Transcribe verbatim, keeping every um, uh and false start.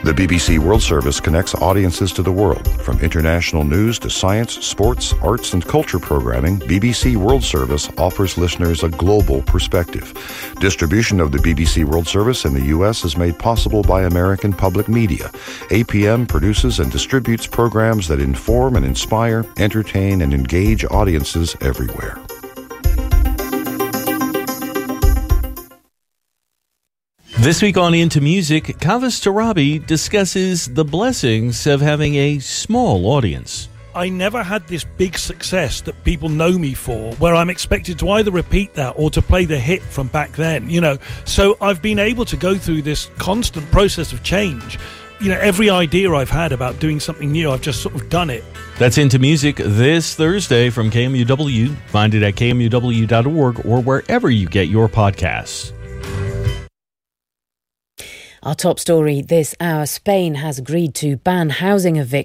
The B B C World Service connects audiences to the world. From international news to science, sports, arts, and culture programming, B B C World Service offers listeners a global perspective. Distribution of the B B C World Service in the U S is made possible by American Public Media. A P M produces and distributes programs that inform and inspire, entertain, and engage audiences everywhere. This week on Into Music, Kavus Torabi discusses the blessings of having a small audience. I never had this big success that people know me for, where I'm expected to either repeat that or to play the hit from back then, you know. So I've been able to go through this constant process of change. You know, every idea I've had about doing something new, I've just sort of done it. That's Into Music this Thursday from K M U W. Find it at K M U W dot org or wherever you get your podcasts. Our top story this hour, Spain has agreed to ban housing evictions